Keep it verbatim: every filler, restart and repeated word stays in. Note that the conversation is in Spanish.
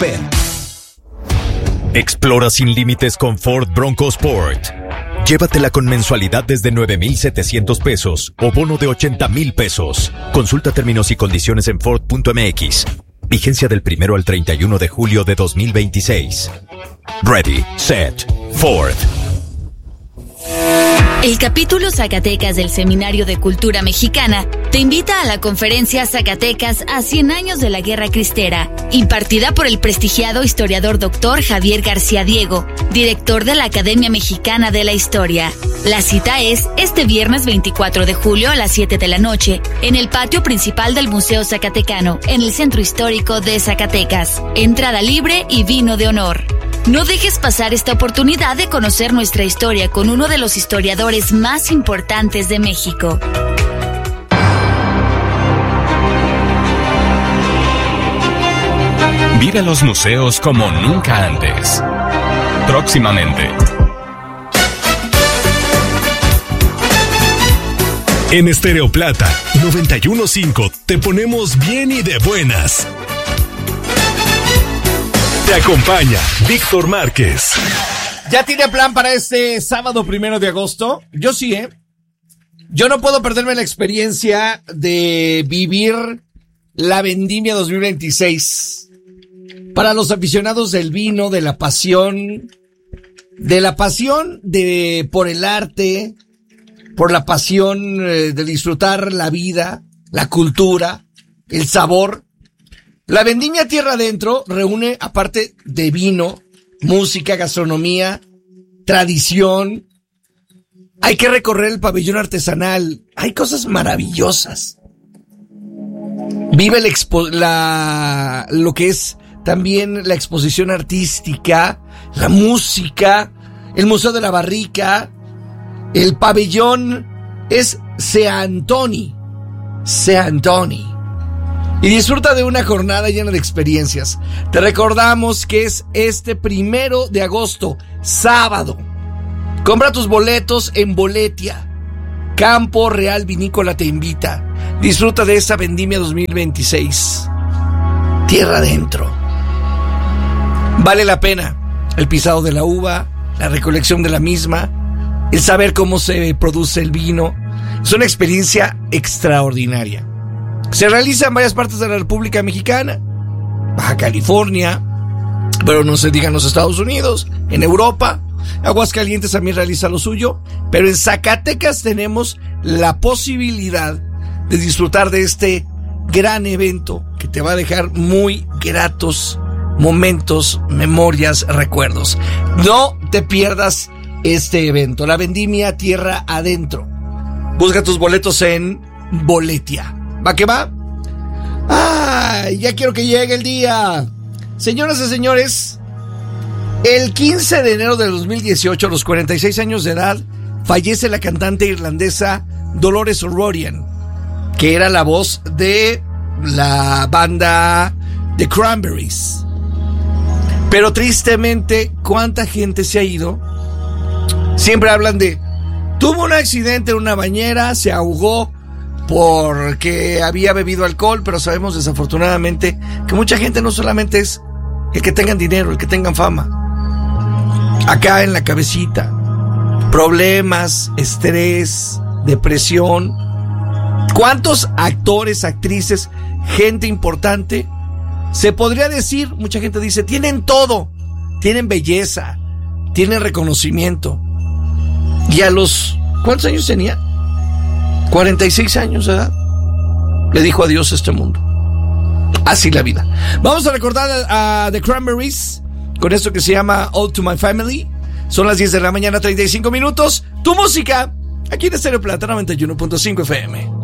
P E T. Explora sin límites con Ford Bronco Sport. Llévatela con mensualidad desde nueve mil setecientos pesos o bono de ochenta mil pesos. Consulta términos y condiciones en Ford punto M X. Vigencia del primero al treinta y uno de julio de dos mil veintiséis. Ready, set, Ford. El capítulo Zacatecas del Seminario de Cultura Mexicana te invita a la conferencia Zacatecas a cien años de la Guerra Cristera, impartida por el prestigiado historiador doctor Javier García Diego, director de la Academia Mexicana de la Historia. La cita es este viernes veinticuatro de julio a las siete de la noche, en el patio principal del Museo Zacatecano, en el Centro Histórico de Zacatecas. Entrada libre y vino de honor. No dejes pasar esta oportunidad de conocer nuestra historia con uno de los historiadores más importantes de México. Vive los museos como nunca antes. Próximamente. En Estéreo Plata noventa y uno punto cinco te ponemos bien y de buenas. Te acompaña Víctor Márquez. ¿Ya tiene plan para este sábado primero de agosto? Yo sí, ¿eh? Yo no puedo perderme la experiencia de vivir la Vendimia dos mil veintiséis. Para los aficionados del vino, de la pasión, de la pasión de por el arte, por la pasión eh, de disfrutar la vida, la cultura, el sabor. La Vendimia Tierra Adentro reúne, aparte de vino, música, gastronomía, tradición. Hay que recorrer el pabellón artesanal. Hay cosas maravillosas. Vive la expo- la, lo que es también la exposición artística, la música, el Museo de la Barrica. El pabellón es Se Antoni. Se Antoni. Y disfruta de una jornada llena de experiencias. Te recordamos que es este primero de agosto, sábado. Compra tus boletos en Boletia. Campo Real Vinícola te invita. Disfruta de esta Vendimia dos mil veintiséis. Tierra adentro. Vale la pena el pisado de la uva, la recolección de la misma, el saber cómo se produce el vino. Es una experiencia extraordinaria. Se realiza en varias partes de la República Mexicana, Baja California, pero no se diga en los Estados Unidos, en Europa. Aguascalientes también realiza lo suyo, pero en Zacatecas tenemos la posibilidad de disfrutar de este gran evento que te va a dejar muy gratos momentos, memorias, recuerdos. No te pierdas este evento, la Vendimia Tierra Adentro. Busca tus boletos en Boletia. ¿Va que va? ¡Ay! Ya quiero que llegue el día. Señoras y señores, el quince de enero de dos mil dieciocho, a los cuarenta y seis años de edad, fallece la cantante irlandesa Dolores O'Riordan, que era la voz de la banda The Cranberries. Pero tristemente, ¿cuánta gente se ha ido? Siempre hablan de, tuvo un accidente en una bañera, se ahogó porque había bebido alcohol, pero sabemos desafortunadamente que mucha gente no solamente es el que tengan dinero, el que tengan fama. Acá en la cabecita, problemas, estrés, depresión. ¿Cuántos actores, actrices, gente importante? Se podría decir, mucha gente dice, tienen todo, tienen belleza, tienen reconocimiento. Y a los, ¿cuántos años tenía? cuarenta y seis años de edad. Le dijo adiós a este mundo. Así la vida. Vamos a recordar a, a The Cranberries con esto que se llama All to My Family. Son las diez de la mañana, treinta y cinco minutos. Tu música, aquí en Estéreo Plata noventa y uno punto cinco F M.